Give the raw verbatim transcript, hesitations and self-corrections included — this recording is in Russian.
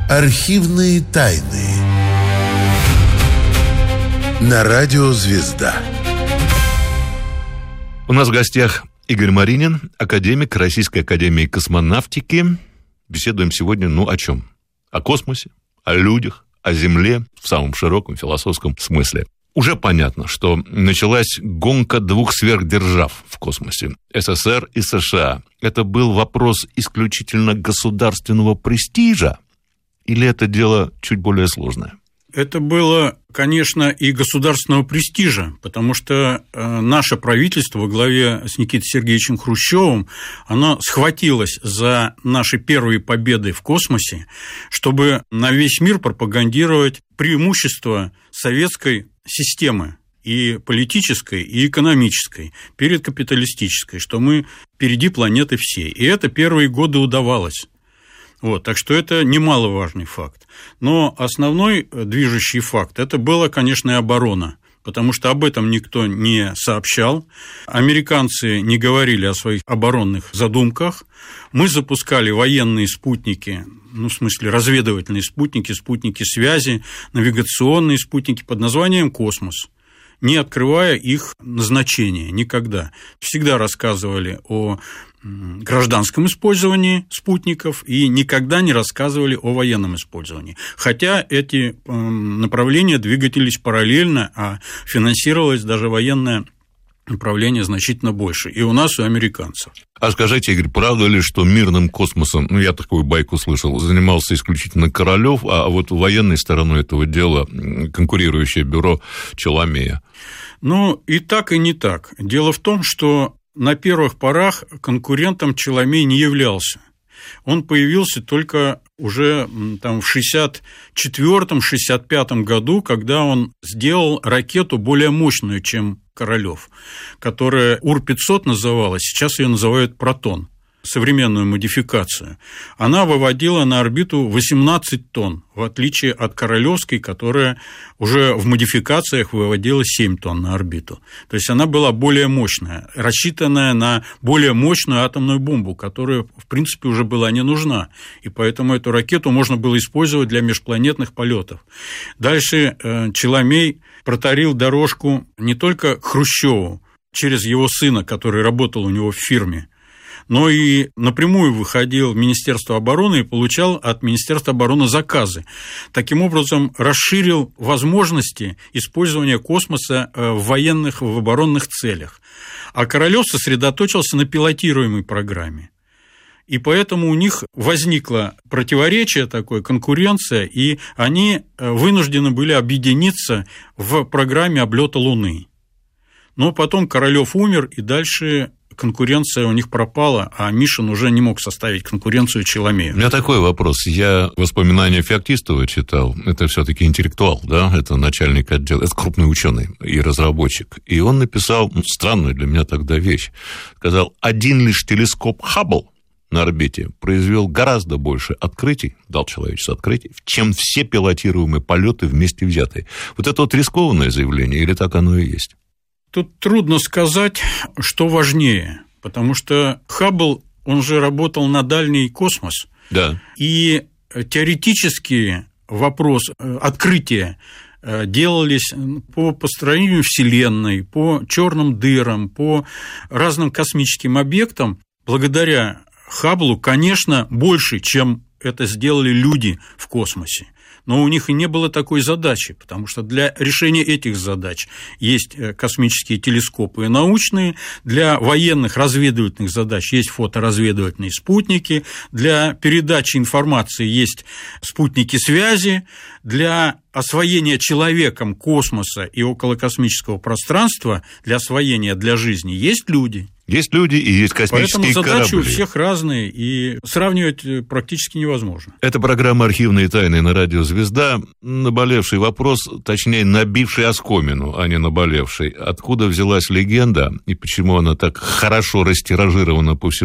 Архивные тайны. На радио «Звезда». У нас в гостях Игорь Маринин, академик Российской академии космонавтики. Беседуем сегодня, ну, о чем? О космосе, о людях, о Земле в самом широком философском смысле. Уже понятно, что началась гонка двух сверхдержав в космосе – СССР и США. Это был вопрос исключительно государственного престижа или это дело чуть более сложное? Это было, конечно, и государственного престижа, потому что наше правительство во главе с Никитой Сергеевичем Хрущевым, оно схватилось за наши первые победы в космосе, чтобы на весь мир пропагандировать преимущества советской системы, и политической, и экономической, перед капиталистической, что мы впереди планеты всей. И это первые годы удавалось. Вот, так что это немаловажный факт. Но основной движущий факт – это была, конечно, и оборона, потому что об этом никто не сообщал. Американцы не говорили о своих оборонных задумках. Мы запускали военные спутники, ну, в смысле, разведывательные спутники, спутники связи, навигационные спутники под названием «Космос», не открывая их назначение никогда. Всегда рассказывали о гражданском использовании спутников и никогда не рассказывали о военном использовании. Хотя эти направления двигались параллельно, а финансировалось даже военное направление значительно больше. И у нас, и у американцев. А скажите, Игорь, правда ли, что мирным космосом, ну, я такую байку слышал, занимался исключительно Королёв, а вот военной стороной этого дела конкурирующее бюро Челомея? Ну, и так, и не так. Дело в том, что на первых порах конкурентом Челомей не являлся. Он появился только уже там, в шестьдесят четвёртом — шестьдесят пятом году, когда он сделал ракету более мощную, чем Королёв, которая Ур пятьсот называлась, сейчас ее называют «Протон», современную модификацию. Она выводила на орбиту восемнадцать тонн, в отличие от Королёвской, которая уже в модификациях выводила семь тонн на орбиту. То есть она была более мощная, рассчитанная на более мощную атомную бомбу, которая, в принципе, уже была не нужна. И поэтому эту ракету можно было использовать для межпланетных полетов. Дальше Челомей протарил дорожку не только к Хрущеву через его сына, который работал у него в фирме, но и напрямую выходил в Министерство обороны и получал от Министерства обороны заказы. Таким образом, расширил возможности использования космоса в военных, в оборонных целях. А Королёв сосредоточился на пилотируемой программе. И поэтому у них возникло противоречие такое, конкуренция, и они вынуждены были объединиться в программе облета Луны. Но потом Королёв умер, и дальше конкуренция у них пропала, а Мишин уже не мог составить конкуренцию Челомею. У меня такой вопрос. Я воспоминания Феоктистова читал. Это все-таки интеллектуал, да? Это начальник отдела, это крупный ученый и разработчик. И он написал ну, странную для меня тогда вещь. Сказал, один лишь телескоп Хаббл на орбите произвел гораздо больше открытий, дал человечеству открытий, чем все пилотируемые полеты вместе взятые. Вот это вот рискованное заявление, или так оно и есть? Тут трудно сказать, что важнее, потому что Хаббл, он же работал на дальний космос, да. И теоретически вопрос открытия делались по построению Вселенной, по черным дырам, по разным космическим объектам. Благодаря Хабблу, конечно, больше, чем это сделали люди в космосе. Но у них и не было такой задачи, потому что для решения этих задач есть космические телескопы научные, для военных разведывательных задач есть фоторазведывательные спутники, для передачи информации есть спутники связи, для освоения человеком космоса и околокосмического пространства, для освоения для жизни есть люди. Есть люди и есть космические корабли. Поэтому задачи у всех разные, и сравнивать практически невозможно. Это программа «Архивные тайны» на радио «Звезда». Наболевший вопрос, точнее, набивший оскомину, а не наболевший. Откуда взялась легенда и почему она так хорошо растиражирована по всему